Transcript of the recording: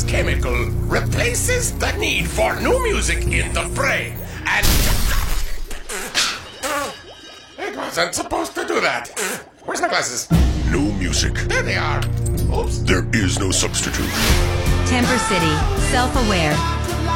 chemical replaces the need for new music in the brain. And it wasn't supposed to do that. Where's my glasses? No music. There they are. Oops. There is no substitute. Temper City, self-aware,